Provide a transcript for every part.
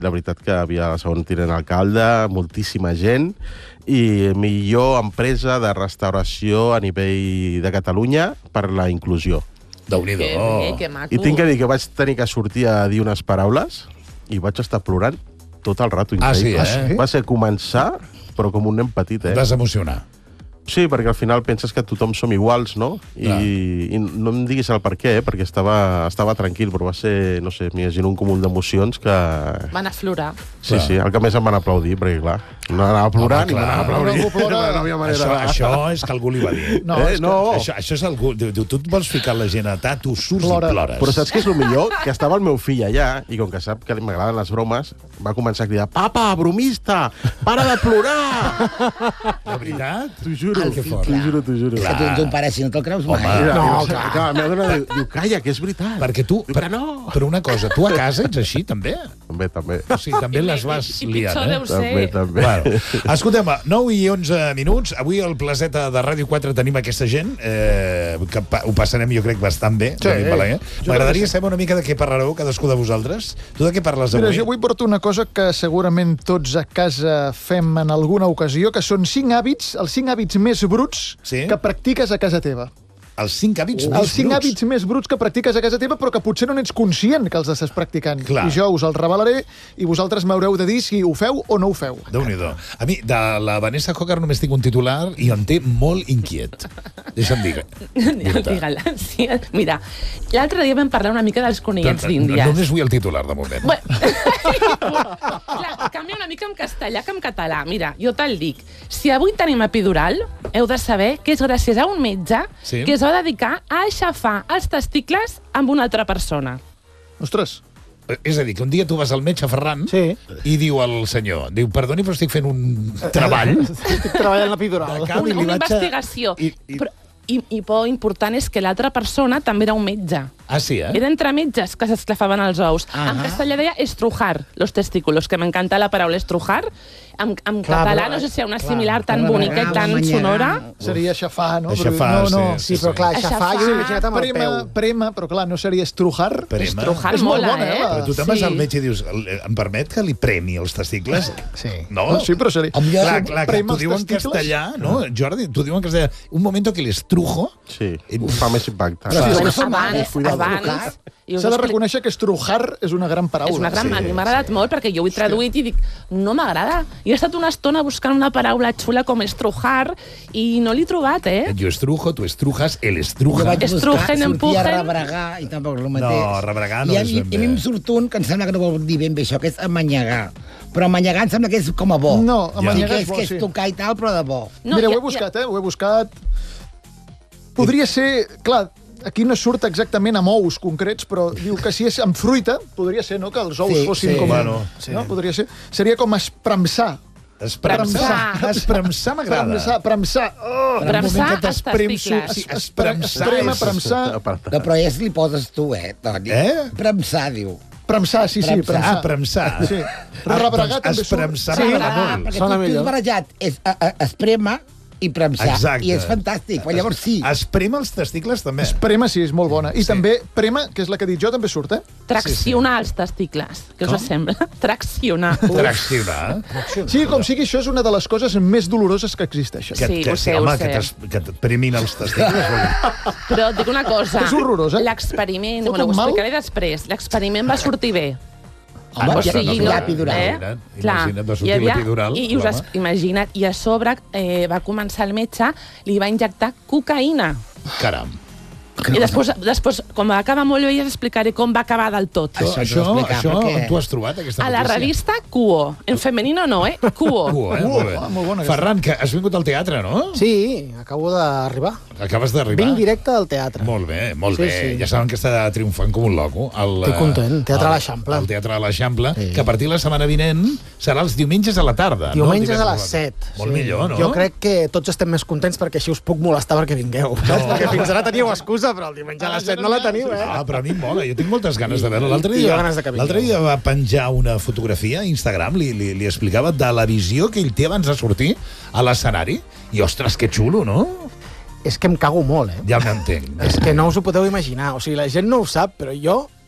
La veritat que havia el segon tinent alcalde, moltíssima gent, i millor empresa de restauració a nivell de Catalunya per la inclusió. Déu-n'hi-do. Que maco. I tinc que dir que vaig tenir que sortir a dir unes paraules i vaig estar plorant tot el rato. Sí, Va ser començar, però com un nen petit, Et vas emocionar. Sí, perquè al final penses que tothom som iguals, no? I no em diguis el per què, perquè estava tranquil, però va ser, no sé, m'imagino un cúmul d'emocions que... Van aflorar. Sí, el que més em van aplaudir, perquè clar, no anava a plorar ni m'anava a aplaudir. No havia manera. Això és que algú li va dir. No, Això és algú... Diu, tu et vols ficar la gent a tu surts i plores. Però saps què és el millor? Que estava el meu fill allà, i com que sap que m'agraden les bromes, va començar a cridar: "Papa, bromista, para de plorar!" De veritat? T'ho juro, Que fort. t'ho juro. És que tu un pare si no te'l creus mai. No, clar, la meva dona diu: "Calla, que és veritat." Perquè tu... Diu que no. Però una cosa, tu a casa ets així, també? També. O sigui, també les vas I liant, pitjor deu També. ser. Bueno, escoltem, 9 i 11 minuts. Avui al Placeta de Ràdio 4 tenim aquesta gent, que ho passarem, jo crec, bastant bé. M'agradaria saber una mica de què parlareu cadascú de vosaltres. Tu de què parles avui? Mira, jo avui porto una cosa que segurament tots a casa fem en alguna ocasió, que són 5 hàbits, els 5 hàbits més bruts que practiques a casa teva. Els 5 hàbits més bruts? Els 5 hàbits més bruts que practiques a casa teva, però que potser no n'ets conscient que els estàs practicant. Clar. I jo us els revelaré i vosaltres m'haureu de dir si ho feu o no ho feu. Déu-n'hi-do. A mi, de la Vanessa Hocker només tinc un titular i em té molt inquiet. Deixa'm dir. Digue-la. Sí, mira, l'altre dia vam parlar una mica dels conillets d'Índies. Només vull el titular, de moment. Clar, canvia una mica en castellà que en català. Mira, jo te'l dic. Si avui tenim epidural, heu de saber que és gràcies a un metge que es va dedicar a aixafar els testicles amb una altra persona. Ostres. És a dir, que un dia tu vas al metge, Ferran, i diu al senyor, diu, perdoni, però estic fent un treball. Estic treballant l'epidural. Una investigació. I por important és que l'altra persona també era un metge. Ah, sí, Era entre metges que s'esclafaven els ous. En castellà deia estrujar los testículos, que m'encanta la paraula estrujar. En català no sé si hi ha una similar tan bonica i tan sonora. Seria aixafar, no? Aixafar, sí, però clar, aixafar, jo m'he imaginat amb el peu. Prema, però clar, no seria estrujar. Estrujar és molt mola, bona, Però tu te'n vas al metge i dius, em permet que li premi els testicles? Sí. No? Sí, però seria... Clar, que t'ho diu en castellà, no? Jordi, t'ho diu en castellà. Un momento que l'estrujo... Sí, fa més impacte. Abans... S'ha de reconèixer que estrujar és una gran paraula. És una gran... A mi m'ha agradat molt, perquè jo ho he traduït i dic, no m'agrada. I he estat una estona buscant una paraula xula com estrujar i no l'he trobat, Jo estrujo, tu estrujas, el estruja. Jo vaig buscar, Estrujen, empujen. sortia a rebregar i tampoc és el mateix. No, rebregar no és ben bé. I a mi em surt un que em sembla que no vol dir ben bé això, que és amanyegar. Però amanyegar em sembla que és com a bo. No, amanyegar és bo, que és tocar i tal, però de bo. Mira, ho he buscat, ho he buscat. Podria ser... Clar, aquí no surt exactament amb ous concrets, però diu que si és amb fruita, podria ser, no?, que els ous fossin com... Bueno, no? Podria ser. Seria com espremsar. Espremsar m'agrada. Premsar. Premsar els testicles. Premsar. No, però ja li poses tu, Toni. Premsar, diu. Premsar, sí, premsar. Premsar. Sí. Rebregar també surt. Espremsar m'agrada molt. Perquè tu has barrejat esprema i premsar. Exacte. I és fantàstic, però llavors sí. Esprema els testicles, també. Prema, sí, és molt bona. I també prema, que és la que he dit jo, també surt, Traccionar els testicles. Què us sembla? Traccionar. Traccionar? Sí, com sigui, això és una de les coses més doloroses que existeixen. Sí, ho sé, ho sé. Que et premin els testicles. Però et dic una cosa. És horrorós, L'experiment, Fot ho un mal. explicaré després, l'experiment va sortir bé. Home, O sigui, no, epidural. Imagina't, va sortir l'epidural. Imagina't, i a sobre va començar el metge, li va injectar cocaïna. Caram. I després, com va acabar molt bé, ja explicaré com va acabar del tot. Això tu has trobat, aquesta notícia? A la revista Cuo. En femenino no, Cuo. Molt bona. Ferran, que has vingut al teatre, no? Sí, acabo d'arribar. Acabes d'arribar? Vinc directe al teatre. Molt bé, molt bé. Ja saben que està triomfant com un loco. Estic content. Teatre a l'Eixample. El Teatre a l'Eixample, que a partir de la setmana vinent serà els diumenges a la tarda. Diumenges a les 7. Molt millor, no? Jo crec que tots estem més contents perquè així us puc molestar perquè vingueu. Perquè fins ara teníeu excusa, però el diumenge a les 7 no la teniu, Però a mi em mola, jo tinc moltes ganes de veure. L'altre dia va penjar una fotografia a Instagram, li explicava de la visió que ell té abans de sortir a l'escenari, i ostres, que xulo, no? És que em cago molt, Ja m'entenc. És que no us ho podeu imaginar. O sigui, la gent no ho sap, però jo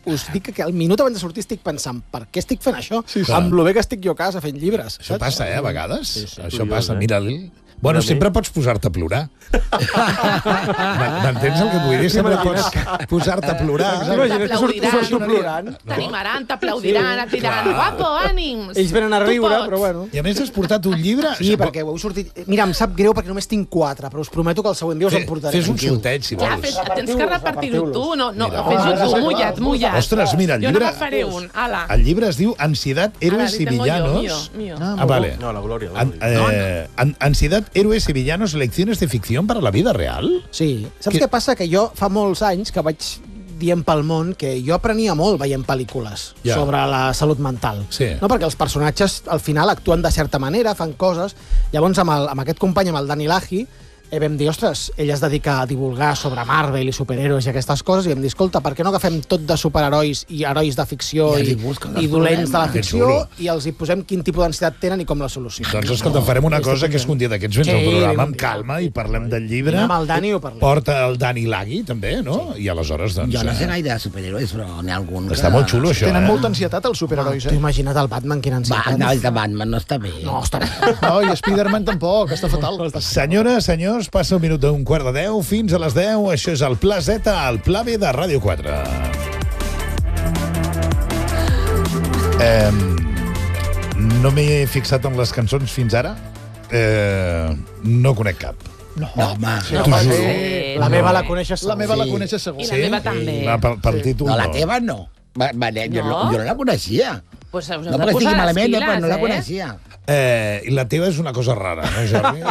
us dic que al minut abans de sortir estic pensant per què estic fent això? Sí, sí. Amb lo bé que estic jo a casa fent llibres. Això passa, a vegades. Sí, sí. Això passa, mira'l. Bueno, sempre pots posar-te a plorar. M'entens el que et vull dir? Sempre pots posar-te a plorar. Imagina que surto plorant. T'animaran, t'aplaudiran, et diran, guapo, ànims. Ells venen a riure, però bueno. I a més has portat un llibre... Sí, perquè heu sortit... Mira, em sap greu perquè només tinc 4, però us prometo que el següent dia us en portaré. Fes un sorteig, si Clar, vols. tens que repartir-ho tu. No, fes-ho tu, mullat. Ostres, mira, el Jo llibre... n'agafaré un, ala. El llibre es diu Ansiedad, Héroes y Villanos. Mío. Ah, vale. No, la Glòria. Ansiedad, Héroes y Villanos, lecciones de ficción para la vida real? Sí. Saps què passa? Que jo fa molts anys que vaig dient pel món que jo aprenia molt veient pel·lícules sobre la salut mental. Sí. No? Perquè els personatges al final actuen de certa manera, fan coses. Llavors amb aquest company, amb el Dani Lahi, vam dir, ostres, ell es dedica a divulgar sobre Marvel i superherois i aquestes coses, i vam dir, escolta, per què no agafem tot de superherois i herois de ficció i dolents de la ficció i els hi posem quin tipus d'ansietat tenen i com la solucionen? Doncs escolta, farem una cosa, que és que un dia d'aquests vens al programa amb calma i parlem del llibre. Amb el Dani ho parlem. Porta el Dani Laghi, també, no? I aleshores, doncs... Jo no sé gaire de superherois, però n'hi ha algun que... Està molt xulo, això, Tenen molta ansietat, els superherois, T'ho imagina't el Batman, quina ansietat. No, el de Batman no està bé. No, està bé. No, i Spider-Man tampoc, està fatal. Senyores, senyors, passa un minut d'un quart de 10 fins a les 10. Això és el Pla Z, el Pla B de Ràdio 4. No m'he fixat en les cançons fins ara. No conec cap. No, home. T'ho juro. La meva la coneixes segur. La meva la coneixes segur. I la meva també. Pel títol No, la teva no. Jo no la coneixia. Pues us No heu de perquè estigui posar les malament, piles, però no la coneixia. I la teva és una cosa rara, no, Jordi?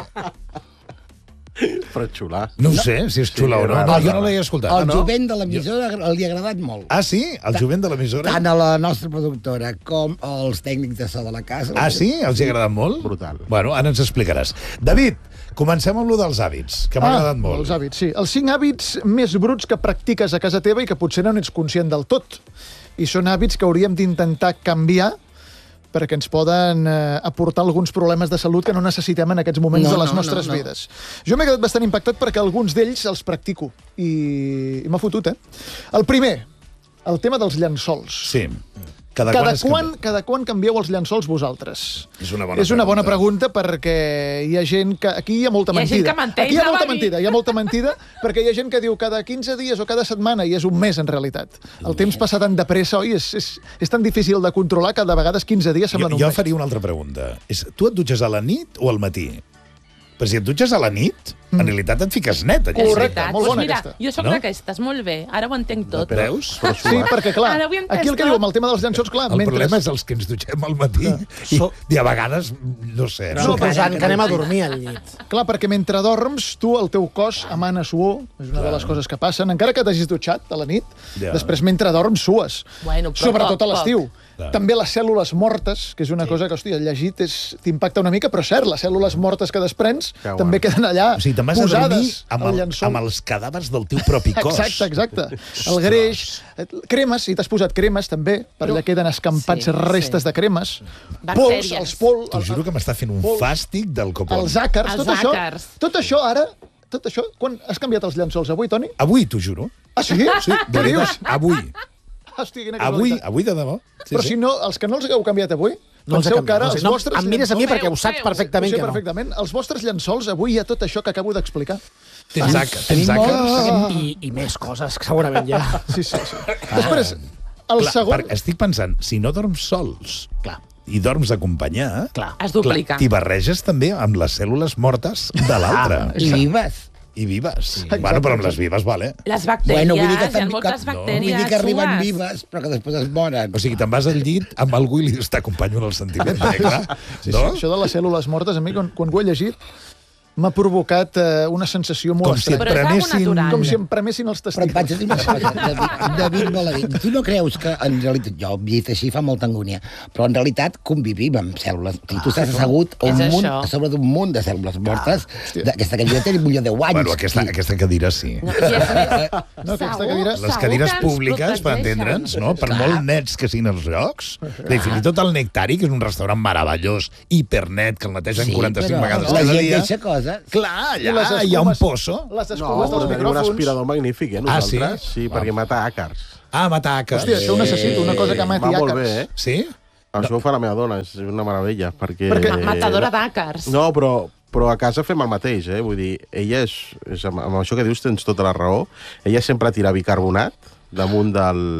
Però xula. No ho sé, si és xula o no. No, jo no l'he escoltat. Al jovent de l'emissora li ha agradat molt. Ah, sí? El jovent de l'emissora? Tant a la nostra productora com als tècnics de so de la casa. Ah, sí? Els hi ha agradat molt? Brutal. Bueno, ara ens explicaràs. David, comencem amb lo dels hàbits, que m'ha agradat molt. Els hàbits, sí. Els 5 hàbits més bruts que practiques a casa teva i que potser no n'ets conscient del tot. I són hàbits que hauríem d'intentar canviar perquè ens poden aportar alguns problemes de salut que no necessitem en aquests moments de les nostres vides. Jo m'he quedat bastant impactat perquè alguns d'ells els practico i m'ha fotut, El primer, el tema dels llençols. Sí. Cada quan canvieu els llençols vosaltres? És una bona pregunta perquè hi ha gent que... Aquí hi ha molta mentida. Aquí hi ha molta mentida perquè hi ha gent que diu cada 15 dies o cada setmana i és un mes, en realitat. El temps passa tan de pressa, oi? És tan difícil de controlar que de vegades 15 dies semblen un mes. Jo faria una altra pregunta. Tu et dutxes a la nit o al matí? Però si et dutxes a la nit, en realitat et fiques net. Correcte, molt bona mira, aquesta. jo soc d'aquestes, molt bé. Ara ho entenc tot. Veus? Sí, perquè, clar, Ara ho he entès aquí el que tot. diu amb el tema dels llençols, clar, El problema és els que ens dutxem al matí i a vegades, no sé. Suposant que anem a dormir al llit. Clar, perquè mentre dorms, tu, el teu cos emana suor, és una de les coses que passen, encara que t'hagis dutxat a la nit, després mentre dorms sues. Bueno, però sobretot a l'estiu. Clar. També les cèl·lules mortes, que és una cosa que, hòstia, llegit t'impacta una mica, però cert, les cèl·lules mortes que desprens també queden allà O sigui, te'n vas a dormir posades amb els cadàvers del teu propi cos. Exacte. El greix, cremes, si t'has posat cremes també, per allà queden escampats restes de cremes. Pols, els T'ho juro que m'està fent un fàstic del copon. els àcars, tot això ara, quan has canviat els llençols avui, Toni? Avui, t'ho juro. Ah, sí? Sí, de veritat, avui. Hòstia, quina casualitat. Avui de debò. Però si no, els que no els hagueu canviat avui, penseu que ara els vostres em mires a mi perquè ho saps perfectament que no. perfectament. Els vostres llençols, avui hi ha tot això que acabo d'explicar. Tens àcars? I més coses, segurament ja. Sí. Després, el segon... Estic pensant, si no dorms sols i dorms acompanyat, es duplica. t'hi barreges també amb les cèl·lules mortes de l'altre. I vives. I vives. Bueno, però amb les vives, vale. Les bactèries, Bueno, vull dir que hi ha moltes bactèries Vull dir que arriben sues. vives, però que després es moren. O sigui, te'n vas al llit amb algú i li t'acompanyo en el sentiment, clar. Sí, això de les cèl·lules mortes, a mi, quan ho he llegit, m'ha provocat una sensació molt estranya. Com si em premessin els testicles. Però et vaig dir una cosa, David Balaguer, tu no creus que, en realitat, jo he dit així, fa molta angúnia, però en realitat convivim amb cèl·lules. Tu estàs assegut a sobre d'un munt de cèl·lules mortes, aquesta cadira té 1010 anys. Bueno, aquesta cadira sí. Les cadires públiques, per entendre'ns, no? Per molt nets que siguin els llocs, i fins i tot el Nectari, que és un restaurant meravellós, hipernet, que el netegen 45 vegades cada dia. Clar, allà hi ha un pozo. No, tenim un aspirador magnífic, nosaltres. Sí, perquè mata àcars. Ah, matar àcars. Hòstia, això ho necessito, una cosa que mati Va molt àcars. bé, Sí? Això ho fa la meva dona, és una meravella, perquè... Matadora d'àcars. No, però a casa fem el mateix, Vull dir, ella és amb això que dius tens tota la raó, ella sempre tira bicarbonat damunt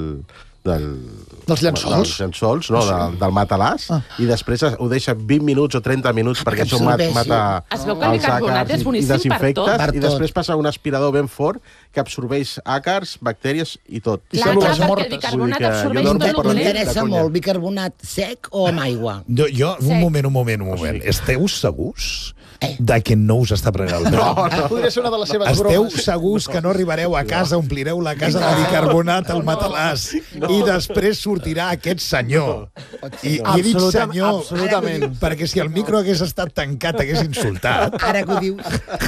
dels llençols? No, del matalàs, i després ho deixa 20 minuts o 30 minuts perquè això mata Es veu que el bicarbonat és boníssim per tot. i després passa un aspirador ben fort que absorbeix àcars, bactèries i tot. Clar, perquè el bicarbonat absorbeix tot el dolent. M'interessa molt, bicarbonat sec o amb aigua? Jo, un moment. Esteu segurs de que no us està prenent el pèl? No. Podria ser una de les seves Esteu bromes. segurs que no arribareu a casa, omplireu la casa de bicarbonat al matalàs i després sortirà aquest senyor. I he dit senyor perquè si el micro hagués estat tancat hagués insultat. Ara que ho dius.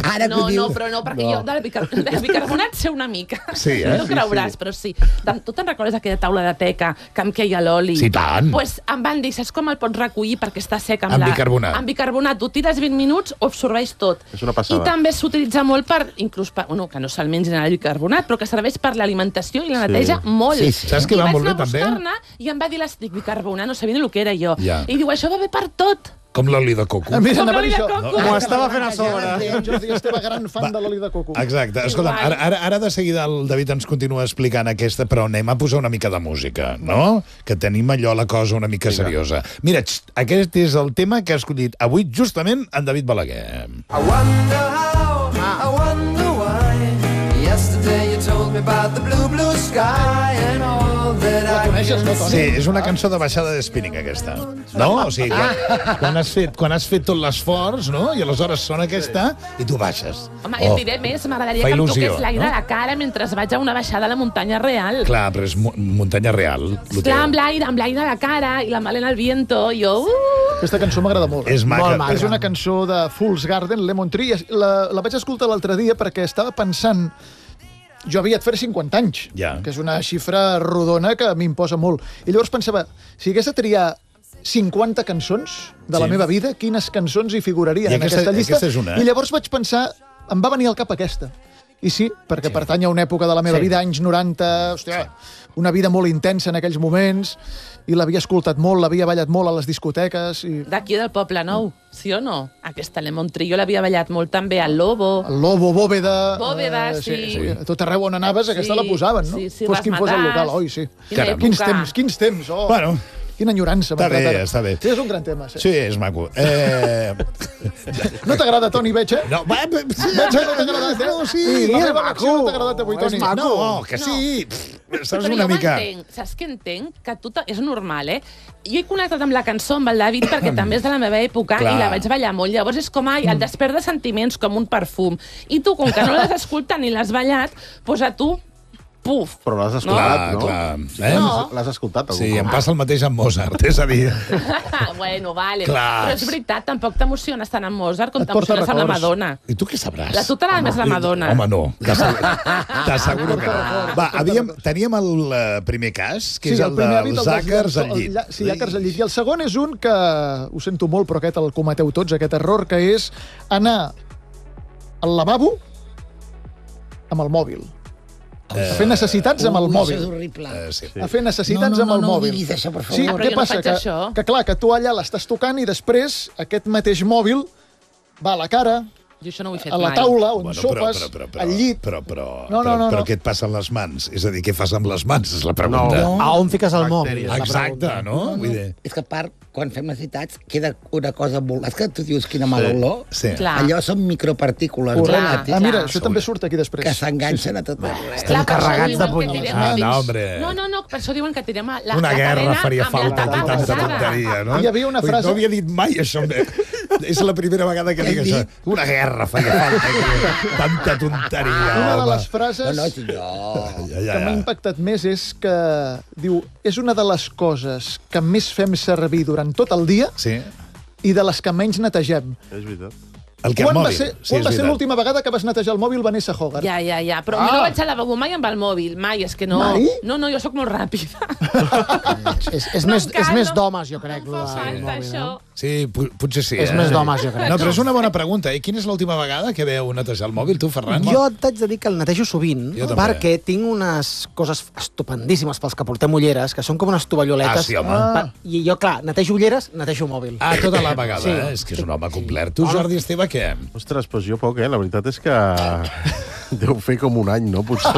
No, però no, perquè jo del bicarbonat sé una mica. Sí, No creuràs, però sí. Tu te'n recordes aquella taula de teca que em queia l'oli? Sí, tant. Pues em van dir, saps com el pots recollir perquè està sec Amb bicarbonat. Amb bicarbonat. Tu tires 20 minuts, ho absorbeix tot. És una passada. I també s'utilitza molt inclús que no se'l mengin el bicarbonat, però que serveix per l'alimentació i la neteja molt. Sí. Saps que va molt bé, també? I vaig anar a buscar-ne i em va dir l'estic bicarbonat, no sabia ni el que era jo. Ja. I diu, això va bé per tot. Com l'oli de coco. Mira, Com anava a l'oli dir de això. coco. M'ho estava fent a sobre. En Jordi Esteve, gran fan de l'oli de coco. Exacte. Escolta'm, ara de seguida el David ens continua explicant aquesta, però anem a posar una mica de música, no? Que tenim allò la cosa una mica seriosa. Mira, aquest és el tema que ha escollit avui justament en David Balaguer. I wonder how, I wonder why. Yesterday you told me about the blue, blue sky and all that I Coneixes, no, Toni? Sí, és una cançó de baixada de spinning, aquesta. No? O sigui, quan has fet tot l'esforç, no? I aleshores sona aquesta i tu baixes. Home, et diré més, m'agradaria Fa que em il·lusió, toqués l'aire no? a la cara mentre vaig a una baixada a la muntanya real. Clar, però és muntanya real. lo Clar, teu. amb l'aire a la cara i la Malena al viento, jo... Aquesta cançó m'agrada molt. És maca. Molt És una cançó de Fool's Garden, Lemon Tree. La vaig escoltar l'altre dia perquè estava pensant... Jo aviat faré 50 anys, Ja. que és una xifra rodona que m'imposa molt. I llavors pensava, si hagués de triar 50 cançons de la meva vida, quines cançons hi figurarien I en aquesta llista? aquesta és una, I llavors vaig pensar, em va venir al cap aquesta. I sí, perquè pertany a una època de la meva vida, anys 90, hòstia, una vida molt intensa en aquells moments, i l'havia escoltat molt, l'havia ballat molt a les discoteques. I... D'aquí del Poble Nou, sí o no? Aquesta Lemon Tree jo l'havia ballat molt també al Lobo. El Lobo, Bóveda... Bóveda, sí. A tot arreu on anaves, aquesta la posaven, no? Sí, Fos quin fos el local, oi, sí. Quina Quins època. temps, oh! Bueno, Quina enyorança. Està m'ha entrat bé, ara. està bé. Sí, és un gran tema, sí. sí, és maco. No t'agrada, Toni, veig, eh? No, Veig que no t'ha agradat, eh? No, sí. La meva elecció no t'ha agradat avui, Toni. No, que sí. Saps Però una jo mica... entenc, saps què entenc? Que és normal, eh? Jo he connectat amb la cançó amb el David perquè també és de la meva època Clar. i la vaig ballar molt. Llavors és com, el despert de sentiments, com un perfum. I tu, com que no l'has escoltat ni l'has ballat, doncs a tu, puf. Però l'has escoltat, no? Clar. No. L'has escoltat, algun Sí, cop? em passa el mateix amb Mozart, és a dir... Bueno, vale. Clar. Però és veritat, tampoc t'emociones tant amb Mozart com Et porta t'emociones amb la records. Madonna. I tu què sabràs? La tu t'agrada més la Madonna. Home, no. T'asseguro que no. Va, teníem el primer cas, que és el dels àcars al llit. Sí, àcars al llit. I el segon és un que, ho sento molt, però aquest el cometeu tots, aquest error, que és anar al lavabo amb el mòbil. A fer necessitats amb el Això és mòbil. horrible. Sí. A fer necessitats amb el No mòbil. diguis això, per favor. Sí, Ah, però què jo no passa? faig això. Que clar, que tu allà l'estàs tocant i després aquest mateix mòbil va a la cara, Jo això no ho he fet a la mai. taula, on Bueno, sopes, al llit. Però què et passa amb les mans? És a dir, què fas amb les mans? És la pregunta. No. A on fiques el mòbil? Bactèries. La Exacte, pregunta. no? Vull dir... És que a part, quan fem necessitats, queda una cosa molt... És que tu dius quina mala olor. Sí. Clar. Allò són micropartícules. Correcte. molt Ah, mira, clar. això també surt aquí després. Que s'enganxen a tot arreu. Clar, per això carregats diuen de que punyals. tirem Ah, el no, dins. hombre. No, per això diuen que tirem la Una guerra cadena faria amb la falta tapa aquí, tanta posada. tonteria, no? Hi havia una frase- No havia dit mai això. És la primera vegada que dic això. Una guerra faria falta aquí. Tanta tonteria, Una de home. les frases No, sí, jo... que m'ha impactat més és que diu, és una de les coses que més fem servir durant tot el dia Sí. i de les que menys netegem. És veritat. el mòbil. Quan va ser l'última vegada que vas netejar el mòbil Vanessa Hogarth? Ja, però no vaig al lavabo mai amb el mòbil, mai, és que no... Mai? No, jo sóc molt ràpida. És més d'homes, jo crec. No fa falta, això. Sí, potser sí. És més d'homes, jo crec. No, però és una bona pregunta. Quina és l'última vegada que veu netejar el mòbil, tu, Ferran? Jo t'haig de dir que el netejo sovint, perquè tinc unes coses estupendíssimes pels que portem ulleres, que són com unes tovalloletes. Sí, home. I jo, clar, netejo ulleres, netejo mòbil. Tota la vegada, És que és un home complet. Tu, Jordi Esteve, què? Ostres, doncs jo poc, La veritat és que deu fer com un any, no? Potser.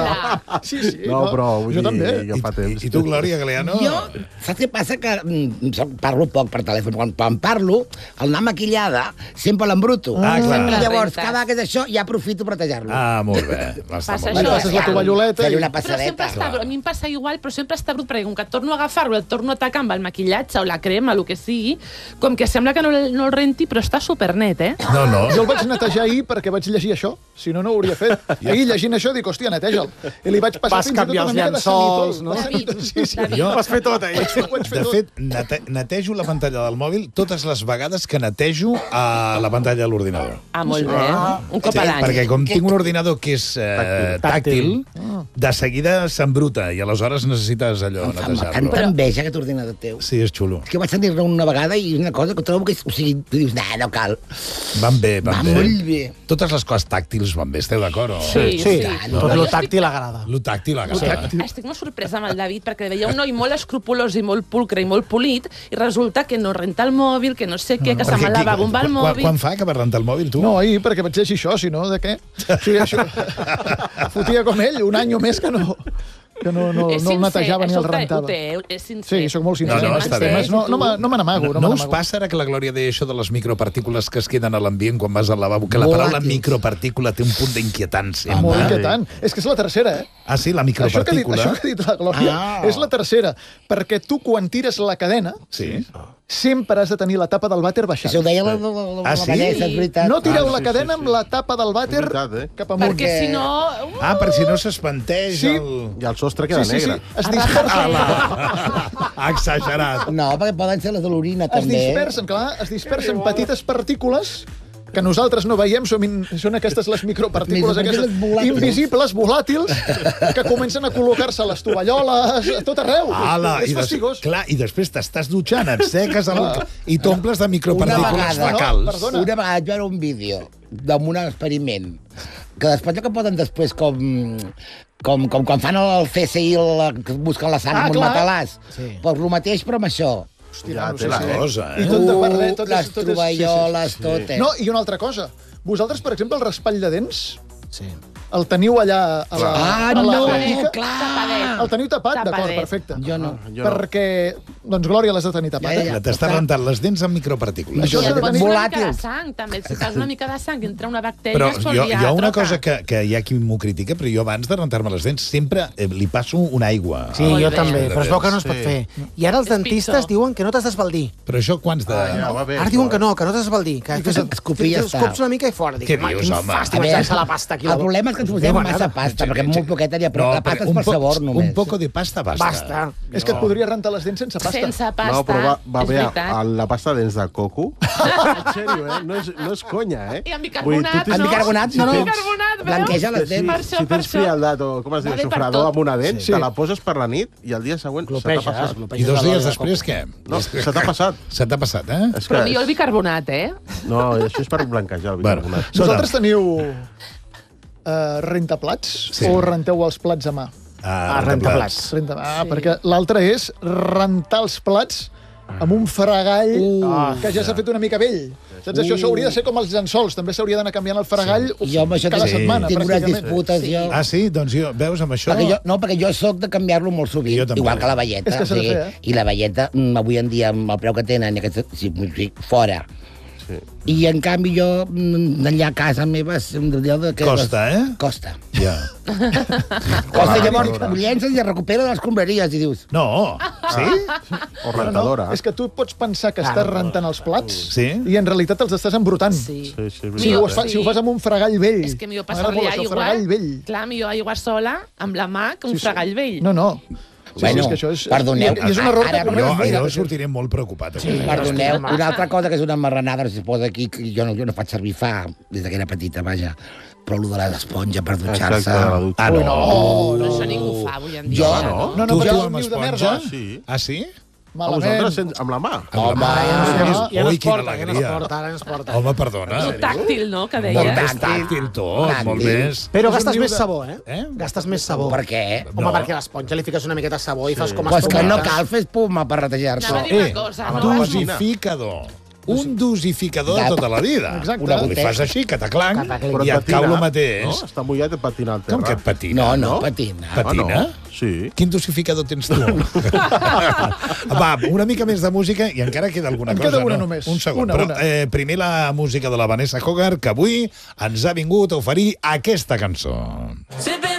Sí. No, però vull jo també. dir, ja fa temps. I tu, Glòria Galeano? Jo, saps què passa? Que parlo poc per telèfon. Quan parlo, el anar maquillada sempre l'embruto. Clar. I llavors, cada vegada que és això, ja aprofito per netejar-lo. Molt bé. Passa molt això. bé. Passes la tovalloleta Fer i... una Però sempre passadeta. està brut. A mi em passa igual, però sempre està brut, perquè com que torno a agafar-lo, el torno a atacar amb el maquillatge o la crema, el que sigui, com que sembla que no el renti, però està supernet, No. Jo el vaig netejar ahir perquè vaig llegir això, si no, no ho hauria fet. Ahir llegint això dic, hòstia, neteja'l. I li vaig passar Vas fins i tot canviar una els mica de llençols, sanitol. no? De sanitol, sí. Jo, Ho has fet tot, Ho vaig fer de tot. fet, netejo la pantalla del mòbil totes les vegades que netejo a la pantalla de l'ordinador. molt bé. Un cop a l'any. Perquè com tinc un ordinador que és tàctil, de seguida s'embruta i aleshores necessites allò, Em fa netejar-lo. tanta enveja aquest ordinador teu. Sí, és xulo. És que vaig sentir-ne una vegada i una cosa que trobo que és... O sigui, tu dius, no cal. Van bé. Va molt bé. Totes les coses tàctils van bé, esteu d'acord? Sí. Tot lo tàctil agrada. Lo tàctil agrada. Estic molt sorpresa amb el David, perquè veia un noi molt escrupolós i molt pulcre i molt polit, i resulta que no renta el mòbil, que no sé què, que se'n va al lavabo amb el mòbil. Quan fa que vas rentar el mòbil, tu? No, ahir, perquè vaig llegir això, si no, de què? O sigui, això... Fotia com ell, un any o més que no el netejava ni el rentava. És sincer. Sí, sóc molt sincer. No, està bé. No me n'amago. No us passa ara que la Glòria deia això de les micropartícules que es queden a l'ambient quan vas al lavabo? Que la paraula micropartícula té un punt d'inquietància. Molt inquietant. És que és la tercera, Ah, sí, la micropartícula? Això que ha dit la Glòria és la tercera. Perquè tu, quan tires la cadena, sempre has de tenir la tapa del vàter baixada. Això ho deia la sí? Vanessa, és veritat. No tireu la cadena amb la tapa del vàter cap amunt. Perquè si no... Per si no s'espanteix Sí. I el sostre queda negre. Es dispersen. Exagerat. No, perquè poden ser les de l'orina, Es també. dispersen petites partícules que nosaltres no veiem, són aquestes les micropartícules aquestes invisibles, volàtils, que comencen a col·locar-se a les tovalloles, a tot arreu. És fastigós. Clar, i després t'estàs dutxant, et seques i t'omples de micropartícules fecals. Perdona. Una vegada vaig veure un vídeo d'un experiment que després que poden després com quan fan el CSI que busquen la sang amb un matalàs. Pues el mateix, però amb això. Ja té la cosa, I tot de verder, les tovalloles, tot. No, i una altra cosa. Vosaltres, per exemple, el raspall de dents, el teniu allà a la botica? Clar! El teniu tapat? D'acord, perfecte. Jo no. Perquè, doncs, Glòria, l'has de tenir tapat. T'estàs rentant les dents amb micropartícules. Això s'ha de Pots tenir fer una mica de volàtils. sang, també. Si fas una mica de sang i entra una bactèria, Però es pot hi ha una troca. cosa que hi ha qui m'ho critica, però jo abans de rentar-me les dents sempre li passo una aigua. Sí, Molt jo bé. també, però es veu que no es pot Sí. fer. I ara els És dentistes pitjor. diuen que no t'has d'esbaldir. Però això quants de... Ara diuen que no t'has d'esbaldir. Que fes escopir i ja està. escops una mica i fora. Què dius, home? Fàstic, vaig llançar la pasta aquí. El problema és que ens posem massa pasta, perquè molt poqueta n'hi ha, però la pasta és per sabor només. Un poco de pasta basta. Basta. És que et podria rentar les dents sense pasta. Sense pasta, No, però va és bé, veritat. la pasta de dents de coco. En sèrio, no és conya, I amb Vull dir, bicarbonat, tu tens- Amb bicarbonat, no, no. Bicarbonat, veus? Blanqueja les Si dents. Per això, si per tens això. frialdat o, com es diu, Va bé per sofrador tot. amb una dent, Sí. te la poses per la nit i el dia següent se t'ha passat. I 2 dies després, què? No, se t'ha passat. Se t'ha passat, És Però millor el bicarbonat, No, això és per blanquejar el Bueno, bicarbonat. Vosaltres teniu rentaplats o renteu els plats a mà? Rentaplats. Perquè l'altre és rentar els plats amb un fregall que ja s'ha fet una mica vell. Saps? Això hauria de ser com els llençols. També s'hauria d'anar canviant el fregall Jo amb això cada setmana, tinc unes pràcticament. disputes, jo. Ah, sí? Doncs jo, veus, amb això... Perquè jo sóc de canviar-lo molt sovint, Jo també. igual que la velleta. És que s'ha de fer, I la velleta, avui en dia, amb el preu que tenen, fora. I, en canvi, jo, d'allà a casa meva... Costa, Costa. Ja. Costa, llavors, ho llences i es recupera de les escombraries, i dius... No, sí? O rentadora. És que tu pots pensar que estàs rentant els plats Sí. i en realitat els estàs embrutant. Sí. Si ho fas amb un fregall vell. És que millor M'agrada passar-li molt això, aigua. fregall vell. Clar, millor aigua sola, amb la mà, que un fregall vell. No. Bueno, perdoneu. I és un error que Jo sortiré molt preocupat. Perdoneu, una altra cosa que és una marranada, si es posa aquí, que jo no faig servir fa des que era petita, vaja, però allò de l'esponja per dutxar-se... No. Això ningú fa avui en dia. Jo, No, Tu però amb niu de esponja? merda. Sí. Ah, sí? Vosaltres amb la mà. home, Ja no Ui, es quina porta, alegria. ara no es porta. Home, perdona. Molt tàctil, no?, que Molt deia. més tàctil tot, molt més... Però És un gastes niu més de- sabó, eh? Eh? Gastes més sabó. per què? Home, No. perquè a l'esponja li fiques una miqueta de sabó i fas com Pues que no esponjetes. cal fer espuma per retejar-se. Anava a dir una cosa, no? Dosificador. Un dosificador de tota la vida. Exacte. Li fas així, cataclanc, Cataclanc. i et cau el mateix. No? Està mullat i patina al terra. Com que et patina? No, patina. Patina? Sí. Quin dosificador tens tu? Va, una mica més de música i encara queda alguna En cosa. queda una no? només. Un segon. Una. Però primer la música de la Vanessa Hogarth, que avui ens ha vingut a oferir aquesta cançó. Sipping